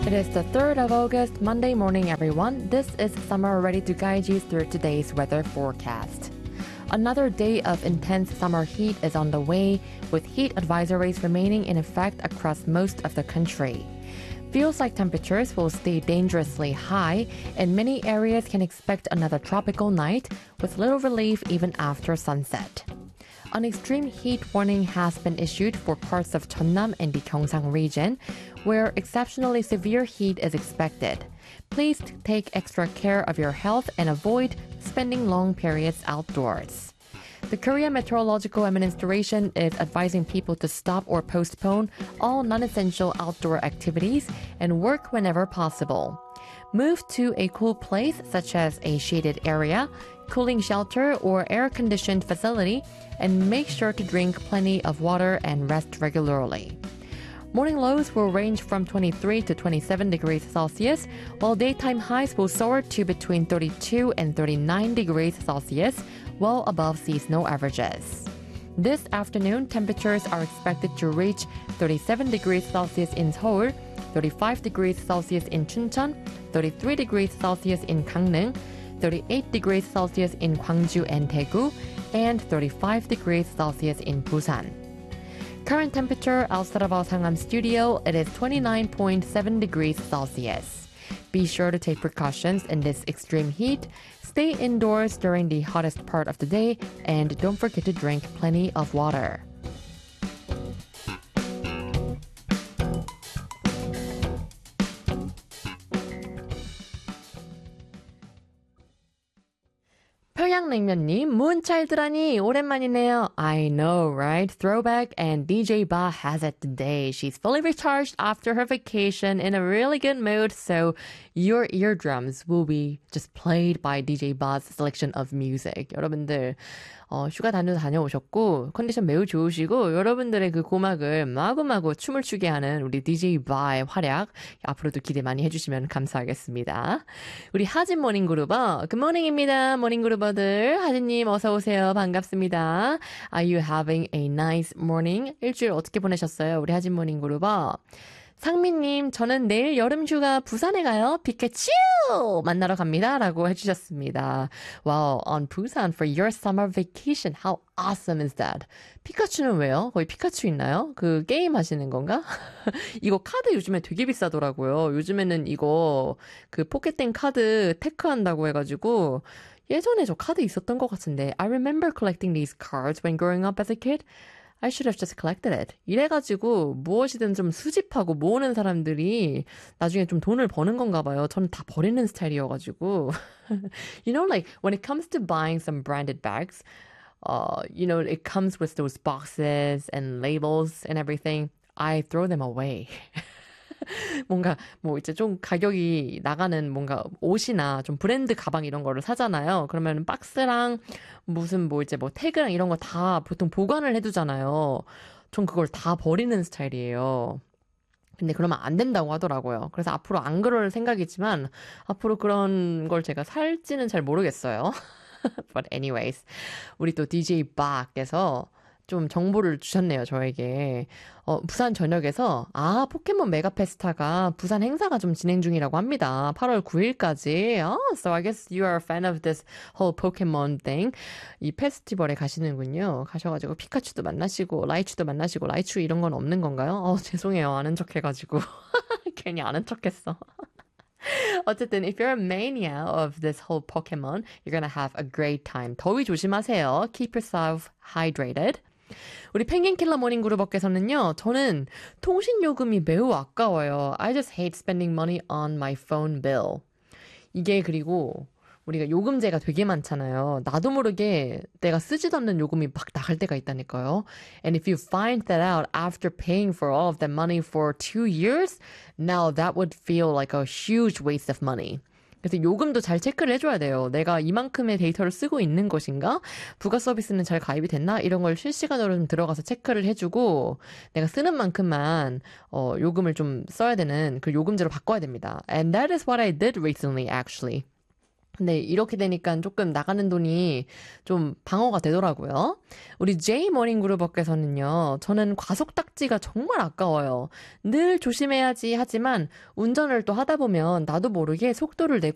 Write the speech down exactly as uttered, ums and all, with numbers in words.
It is the third of August, Monday morning, everyone. This is Summer ready to guide you through today's weather forecast. Another day of intense summer heat is on the way, with heat advisories remaining in effect across most of the country. Feels like temperatures will stay dangerously high, and many areas can expect another tropical night, with little relief even after sunset. An extreme heat warning has been issued for parts of Jeonnam and the Gyeongsang region, where exceptionally severe heat is expected. Please take extra care of your health and avoid spending long periods outdoors. The Korea Meteorological Administration is advising people to stop or postpone all non-essential outdoor activities and work whenever possible. Move to a cool place such as a shaded area, cooling shelter, or air-conditioned facility, and make sure to drink plenty of water and rest regularly. Morning lows will range from twenty-three to twenty-seven degrees Celsius, while daytime highs will soar to between thirty-two and thirty-nine degrees Celsius, well above seasonal averages. This afternoon, temperatures are expected to reach thirty-seven degrees Celsius in Seoul, thirty-five degrees Celsius in Chuncheon, thirty-three degrees Celsius in Gangneung, thirty-eight degrees Celsius in Gwangju and Daegu, and thirty-five degrees Celsius in Busan. Current temperature outside of our Sangam studio, it is twenty-nine point seven degrees Celsius. Be sure to take precautions in this extreme heat, stay indoors during the hottest part of the day, and don't forget to drink plenty of water. 평양냉면님, 문차일드라니 오랜만이네요. I know, right? Throwback, and D J Ba has it today. She's fully recharged after her vacation in a really good mood, so your eardrums will be just played by D J Ba's selection of music. 여러분들 어, 휴가 다녀 다녀오셨고 컨디션 매우 좋으시고 여러분들의 그 고막을 마구마구 춤을 추게 하는 우리 디제이 바의 활약 앞으로도 기대 많이 해주시면 감사하겠습니다. 우리 하진 모닝그룹어 굿모닝입니다. 모닝그룹어들 하진님 어서 오세요. 반갑습니다. Are you having a nice morning? 일주일 어떻게 보내셨어요? 우리 하진 모닝그룹어 상민님, 저는 내일 여름휴가 부산에 가요. 피카츄 만나러 갑니다. 라고 해주셨습니다. Wow, on Busan for your summer vacation. How awesome is that? 피카츄는 왜요? 거기 피카츄 있나요? 그 게임 하시는 건가? 이거 카드 요즘에 되게 비싸더라고요. 요즘에는 이거 그 포켓땡 카드 테크한다고 해가지고 예전에 저 카드 있었던 것 같은데 I remember collecting these cards when growing up as a kid. I should have just collected it. 이래가지고 무엇이든 좀 수집하고 모으는 사람들이 나중에 좀 돈을 버는 건가 봐요. 저는 다 버리는 스타일이어가지고. You know, like when it comes to buying some branded bags, uh, you know, it comes with those boxes and labels and everything. I throw them away. 뭔가 뭐 이제 좀 가격이 나가는 뭔가 옷이나 좀 브랜드 가방 이런 거를 사잖아요. 그러면 박스랑 무슨 뭐 이제 뭐 태그랑 이런 거 다 보통 보관을 해두잖아요. 전 그걸 다 버리는 스타일이에요. 근데 그러면 안 된다고 하더라고요. 그래서 앞으로 안 그럴 생각이지만 앞으로 그런 걸 제가 살지는 잘 모르겠어요. But anyways, 우리 또 디제이 바께서 좀 정보를 주셨네요, 저에게. 어, 부산 전역에서, 아, 포켓몬 메가페스타가 부산 행사가 좀 진행 중이라고 합니다. 팔월 구일까지. Oh, so I guess you are a fan of this whole Pokemon thing. 이 페스티벌에 가시는군요. 가셔가지고 피카츄도 만나시고, 라이츄도 만나시고, 라이츄 이런 건 없는 건가요? 어, 죄송해요. 아는 척 해가지고. 괜히 아는 척 했어. 어쨌든, if you're a mania of this whole Pokemon, you're gonna have a great time. 더위 조심하세요. Keep yourself hydrated. 우리 펭귄킬러 모닝그룹업께서는요. 저는 통신요금이 매우 아까워요. I just hate spending money on my phone bill. 이게 그리고 우리가 요금제가 되게 많잖아요. 나도 모르게 내가 쓰지도 않는 요금이 막 나갈 때가 있다니까요. And if you find that out after paying for all of that money for two years, now that would feel like a huge waste of money. 그래서 요금도 잘 체크를 해줘야 돼요. 내가 이만큼의 데이터를 쓰고 있는 것인가? 부가 서비스는 잘 가입이 됐나? 이런 걸 실시간으로 좀 들어가서 체크를 해주고 내가 쓰는 만큼만 어, 요금을 좀 써야 되는 그 요금제로 바꿔야 됩니다. And that is what I did recently, actually. 근데 이렇게 되니까 조금 나가는 돈이 좀 방어가 되더라고요. 우리 J 모닝 그룹업께서는요. 저는 과속딱지가 정말 아까워요. 늘 조심해야지 하지만 운전을 또 하다 보면 나도 모르게 속도를 내고